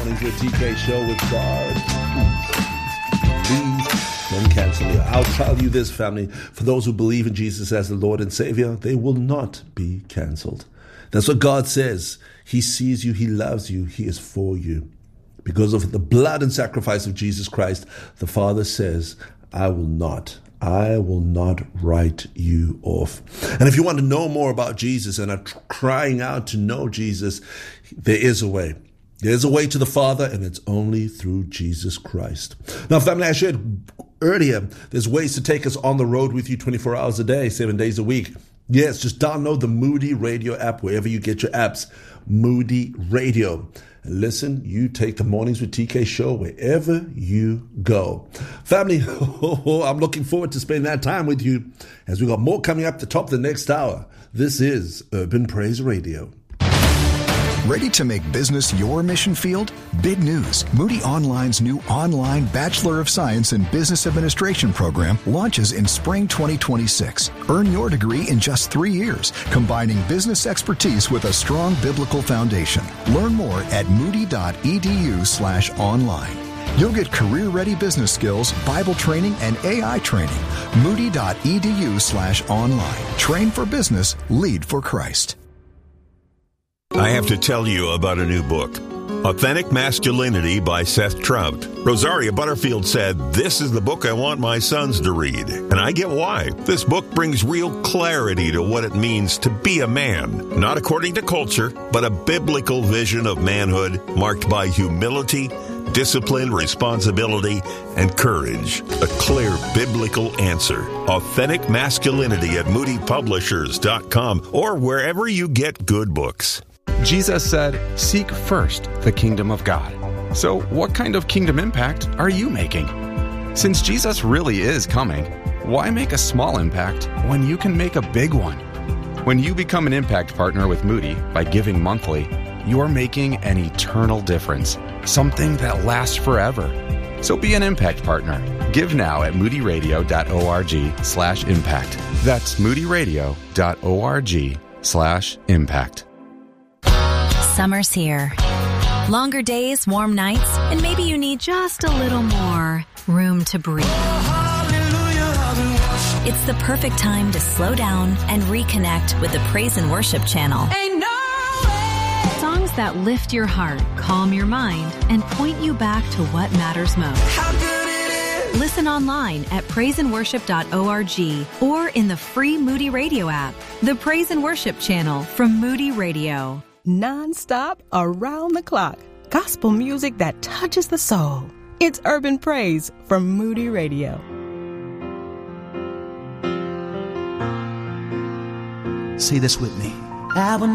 mornings with TK show with God. Please don't cancel it. I'll tell you this, family. For those who believe in Jesus as the Lord and Savior, they will not be canceled. That's what God says. He sees you. He loves you. He is for you. Because of the blood and sacrifice of Jesus Christ, the Father says, I will not write you off. And if you want to know more about Jesus and are crying out to know Jesus, there is a way. There's a way to the Father, and it's only through Jesus Christ. Now, family, I shared earlier, there's ways to take us on the road with you 24 hours a day, 7 days a week. Yes, just download the Moody Radio app wherever you get your apps. Moody Radio. And listen, you take the Mornings with TK show wherever you go. Family, I'm looking forward to spending that time with you as we got more coming up the top of the next hour. This is Urban Praise Radio. Ready to make business your mission field? Big news. Moody Online's new online Bachelor of Science in Business Administration program launches in spring 2026. Earn your degree in just 3 years, combining business expertise with a strong biblical foundation. Learn more at moody.edu/online. You'll get career-ready business skills, Bible training, and AI training. Moody.edu/online. Train for business, lead for Christ. I have to tell you about a new book, Authentic Masculinity by Seth Trout. Rosaria Butterfield said, "This is the book I want my sons to read." And I get why. This book brings real clarity to what it means to be a man, not according to culture, but a biblical vision of manhood marked by humility, discipline, responsibility, and courage. A clear biblical answer. Authentic Masculinity at moodypublishers.com or wherever you get good books. Jesus said, "Seek first the kingdom of God." So what kind of kingdom impact are you making? Since Jesus really is coming, why make a small impact when you can make a big one? When you become an impact partner with Moody by giving monthly, you're making an eternal difference, something that lasts forever. So be an impact partner. Give now at moodyradio.org/impact. That's moodyradio.org/impact. Summer's here. Longer days, warm nights, and maybe you need just a little more room to breathe. It's the perfect time to slow down and reconnect with the Praise and Worship channel. Songs that lift your heart, calm your mind, and point you back to what matters most. Listen online at praiseandworship.org or in the free Moody Radio app. The Praise and Worship channel from Moody Radio. Non-stop, around the clock. Gospel music that touches the soul. It's Urban Praise from Moody Radio. Say this with me. I will